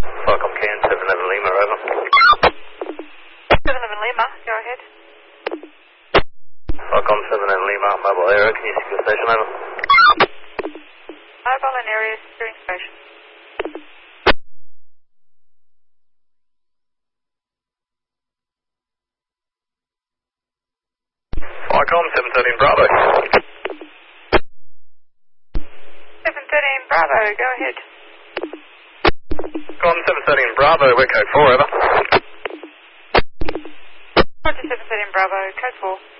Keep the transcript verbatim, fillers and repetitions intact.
Falcon Can, seven eleven Lima, over. seven eleven Lima, go ahead. Falcon seven eleven Lima, mobile area, can you secure station, over? Mobile and area securing station. Falcon seven thirteen Bravo. seven thirteen Bravo, go ahead. Falcon seven thirteen Bravo, we're code four, over. Roger seven thirteen Bravo, code four.